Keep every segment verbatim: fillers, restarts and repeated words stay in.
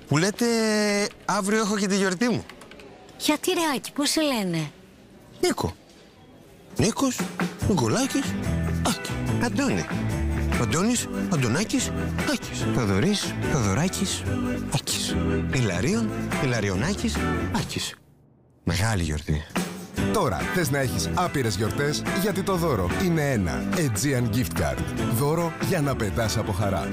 Που λέτε αύριο έχω και τη γιορτή μου. Γιατί ρε Άκη, πώς σε λένε? Νίκο. Νίκος, Νικολάκης, Άκη. Αντώνη. Αντώνης, Αντωνάκης, Άκης. Θοδωρής, Θοδωράκης, Άκης. Ηλαρίων, Ηλαριονάκης, Άκης. Μεγάλη γιορτή. Τώρα θες να έχεις άπειρες γιορτές, γιατί το δώρο είναι ένα Aegean Gift Card. Δώρο για να πετάς από χαρά.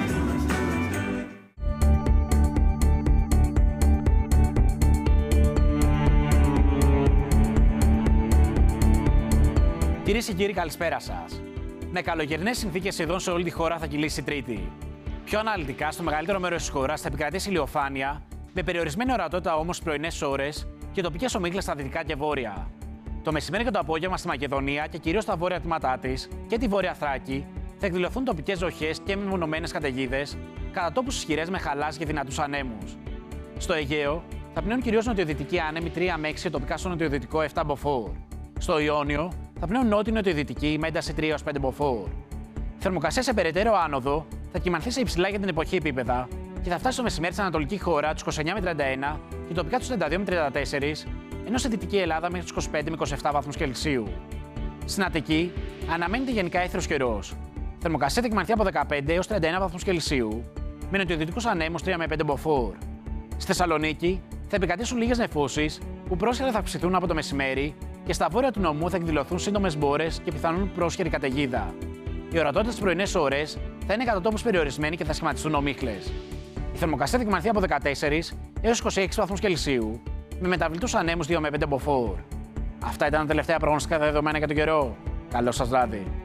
Κυρίες και κύριοι, καλησπέρα σας. Με καλοκαιρινές συνθήκες σχεδόν σε όλη τη χώρα θα κυλήσει η Τρίτη. Πιο αναλυτικά, στο μεγαλύτερο μέρος της χώρας θα επικρατήσει ηλιοφάνεια, με περιορισμένη ορατότητα όμως στις πρωινές ώρες και τοπικές ομίχλες στα δυτικά και βόρεια. Το μεσημέρι και το απόγευμα στη Μακεδονία και κυρίως στα βόρεια τμήματά της και τη Βόρεια Θράκη θα εκδηλωθούν τοπικές ζοχές και μεμονωμένες καταιγίδες, κατά τόπους ισχυρές με χαλάζ και δυνατούς ανέμους. Στο Αιγαίο θα πνέουν κυρίως νοτιοδυτικοί άνεμοι τρία με έξι και τοπικά στο νοτιοδυτικό επτά μποφόρ. Στο Ιόνιο θα πνέουν νότιο-νοτιοδυτική με ένταση τρία έως πέντε μποφόρ. Η θερμοκρασία σε περαιτέρω άνοδο θα κυμανθεί σε υψηλά για την εποχή επίπεδα και θα φτάσει στο μεσημέρι στην ανατολική χώρα τους είκοσι εννέα με τριάντα ένα και τοπικά τους τριάντα δύο με τριάντα τέσσερα, ενώ στη δυτική Ελλάδα μέχρι τους είκοσι πέντε με είκοσι επτά βαθμούς Κελσίου. Στην Αττική αναμένεται γενικά έθριος καιρός. Η θερμοκρασία θα κυμανθεί από δεκαπέντε έως τριάντα ένα βαθμούς Κελσίου, με νοτιοδυτικούς ανέμους τρία με πέντε μποφόρ. Στη Θεσσαλονίκη θα επικρατήσουν λίγες νεφώσεις που πρόσχερα θα αυξηθούν από το μεσημέρι και στα βόρεια του νομού θα εκδηλωθούν σύντομες μπόρες και πιθανόν πρόσχερη καταιγίδα. Η ορατότητα στις πρωινές ώρες θα είναι κατά τόπους περιορισμένη και θα σχηματιστούν ομίχλες. Η θερμοκρασία θα κυμανθεί από δεκατέσσερα έως είκοσι έξι βαθμούς Κελσίου, με μεταβλητούς ανέμους δύο με πέντε μποφόρ. Αυτά ήταν τα τελευταία προγνωστικά δεδομένα για τον καιρό. Καλό σας βράδυ.